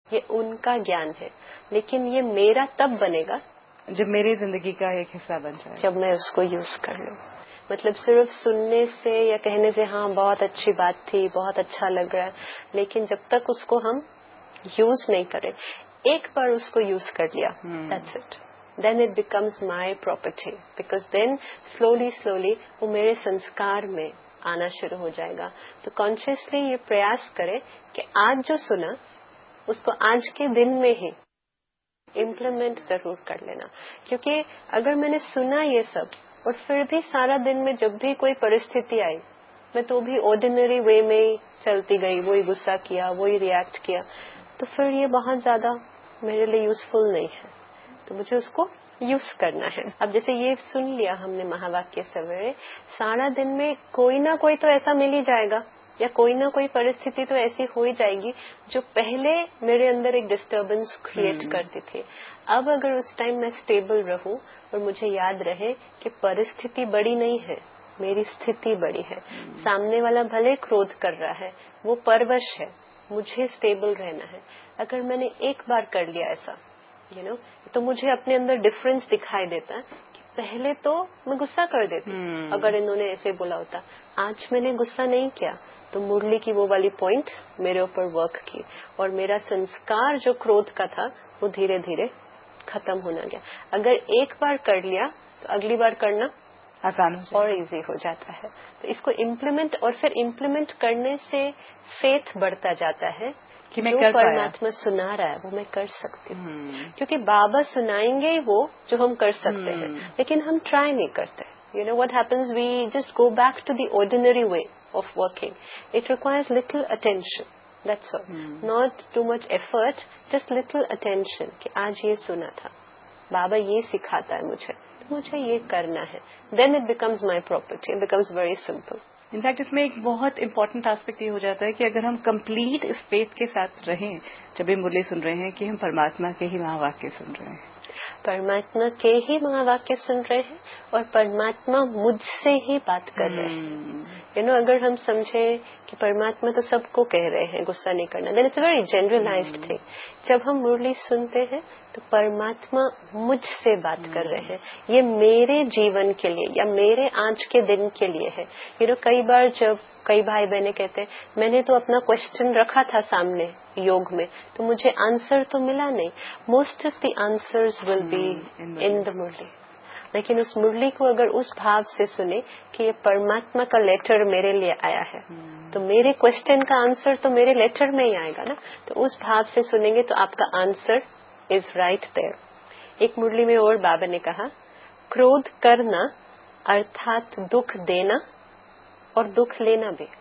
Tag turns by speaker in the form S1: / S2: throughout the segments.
S1: ये उनका ज्ञान है, लेकिन ये मेरा तब बनेगा
S2: जब मेरी जिंदगी का एक हिस्सा बन जाए,
S1: जब मैं उसको यूज कर लूं। मतलब सिर्फ सुनने से या कहने से हाँ बहुत अच्छी बात थी, बहुत अच्छा लग रहा है, लेकिन जब तक उसको हम यूज नहीं करें, एक बार उसको यूज कर लिया, that's it, then it becomes my property, because then slowly slowly वो मेरे संस्कार में आना शुरू हो जाएगा। तो कॉन्शियसली ये प्रयास करें कि आज जो सुना उसको आज के दिन में ही इम्प्लीमेंट जरूर कर लेना। क्योंकि अगर मैंने सुना ये सब और फिर भी सारा दिन में जब भी कोई परिस्थिति आई मैं तो भी ऑर्डिनरी वे में चलती गई, वही गुस्सा किया, वही रिएक्ट किया, तो फिर ये बहुत ज्यादा मेरे लिए यूजफुल नहीं है। तो मुझे उसको यूज करना है। अब जैसे ये सुन लिया हमने महावाक्य सवेरे, सारा दिन में कोई ना कोई तो ऐसा मिल ही जाएगा या कोई ना कोई परिस्थिति तो ऐसी हो ही जाएगी जो पहले मेरे अंदर एक डिस्टर्बेंस क्रिएट करती थी। अब अगर उस टाइम मैं स्टेबल रहूं और मुझे याद रहे कि परिस्थिति बड़ी नहीं है, मेरी स्थिति बड़ी है, सामने वाला भले क्रोध कर रहा है, वो परवश है, मुझे स्टेबल रहना है। अगर मैंने एक बार कर लिया ऐसा तो मुझे अपने अंदर डिफरेंस दिखाई देता है कि पहले तो मैं गुस्सा कर देती अगर इन्होंने ऐसे बोला होता। आज मैंने गुस्सा नहीं किया तो मुरली की वो वाली पॉइंट मेरे ऊपर वर्क की और मेरा संस्कार जो क्रोध का था वो धीरे धीरे खत्म होना गया। अगर एक बार कर लिया तो अगली बार करना
S2: आसान
S1: और इजी हो जाता है। तो इसको इम्प्लीमेंट, और फिर इम्प्लीमेंट करने से फेथ बढ़ता जाता है कि जो परमात्मा सुना रहा है वो मैं कर सकती हूँ। क्योंकि बाबा सुनाएंगे वो जो हम कर सकते हैं, लेकिन हम ट्राई नहीं करते। You know what happens? We just go back to the ordinary way of working. It requires little attention. That's all. Not too much effort, just little attention. कि आज ये सुना था, बाबा ये सिखाता है मुझे, तो मुझे ये करना है. Then it becomes my property. It becomes very simple.
S2: In fact इसमें एक बहुत इम्पोर्टेंट एस्पेक्ट ये हो जाता है कि अगर हम कंप्लीट इस फेथ के साथ रहें जब भी मुरली सुन रहे हैं कि हम परमात्मा के ही महावाक्य सुन रहे हैं,
S1: परमात्मा के ही महावाक्य सुन रहे हैं और परमात्मा मुझसे ही बात कर रहे हैं। अगर हम समझे कि परमात्मा तो सबको कह रहे हैं गुस्सा नहीं करना, then it's a very generalised thing. जब हम मुरली सुनते हैं तो परमात्मा मुझसे बात कर रहे हैं, ये मेरे जीवन के लिए या मेरे आज के दिन के लिए है। कई बार जब कई भाई बहने कहते हैं मैंने तो अपना क्वेश्चन रखा था सामने योग में तो मुझे आंसर तो मिला नहीं। Most of the answers will be in the मुरली। लेकिन उस मुरली को अगर उस भाव से सुने कि ये परमात्मा का लेटर मेरे लिए आया है, तो मेरे क्वेश्चन का आंसर तो मेरे लेटर में ही आएगा ना। तो उस भाव से सुनेंगे तो आपका आंसर इज राइट देयर। एक मुरली में और बाबा ने कहा, क्रोध करना अर्थात दुख देना और दुख लेना भी।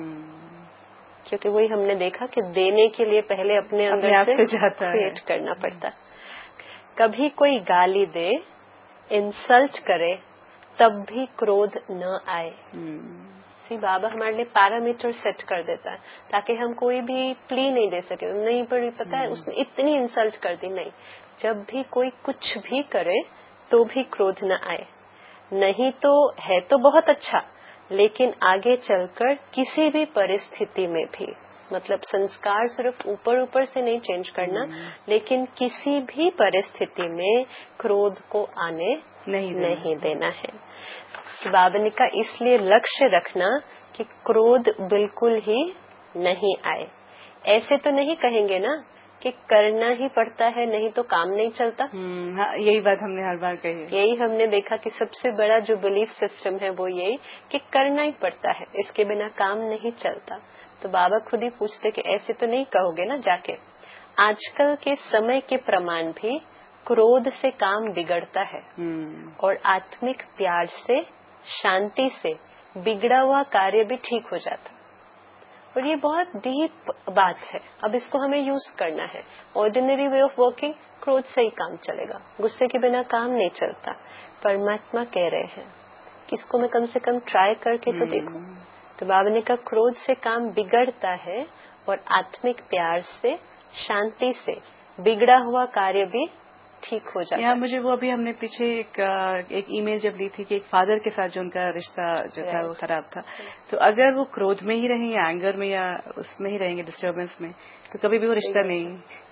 S1: क्योंकि वही हमने देखा कि देने के लिए पहले अपने अंदर से क्रिएट करना पड़ता। कभी कोई गाली दे, इंसल्ट करे, तब भी क्रोध न आए। बाबा हमारे लिए पैरामीटर सेट कर देता है ताकि हम कोई भी प्ली नहीं दे सके। नहीं पड़ी पता है उसने इतनी इंसल्ट कर दी, नहीं, जब भी कोई कुछ भी करे तो भी क्रोध न आए। नहीं तो है तो बहुत अच्छा, लेकिन आगे चलकर किसी भी परिस्थिति में भी, मतलब संस्कार सिर्फ ऊपर ऊपर से नहीं चेंज करना, लेकिन किसी भी परिस्थिति में क्रोध को आने नहीं देना है। बाबा ने कहा इसलिए लक्ष्य रखना कि क्रोध बिल्कुल ही नहीं आए। ऐसे तो नहीं कहेंगे ना कि करना ही पड़ता है नहीं तो काम नहीं चलता।
S2: हाँ, यही बात हमने हर बार कही है।
S1: यही हमने देखा कि सबसे बड़ा जो बिलीफ सिस्टम है वो यही कि करना ही पड़ता है, इसके बिना काम नहीं चलता। तो बाबा खुद ही पूछते कि ऐसे तो नहीं कहोगे ना जाके। आजकल के समय के प्रमाण भी क्रोध से काम बिगड़ता है और आत्मिक प्यार से, शांति से बिगड़ा हुआ कार्य भी ठीक हो जाता। और ये बहुत डीप बात है। अब इसको हमें यूज करना है। ऑर्डिनरी वे ऑफ वर्किंग, क्रोध से ही काम चलेगा, गुस्से के बिना काम नहीं चलता। परमात्मा कह रहे हैं कि इसको मैं कम से कम ट्राई करके तो देखूं। तो बाबा ने कहा क्रोध से काम बिगड़ता है और आत्मिक प्यार से, शांति से बिगड़ा हुआ कार्य भी ठीक हो जाता है।
S2: मुझे वो अभी हमने पीछे एक ईमेल जब ली थी कि एक फादर के साथ जो उनका रिश्ता जो था वो खराब था, तो अगर वो क्रोध में ही रहेंगे, एंगर में या उसमें ही रहेंगे, डिस्टर्बेंस में, तो कभी भी वो रिश्ता नहीं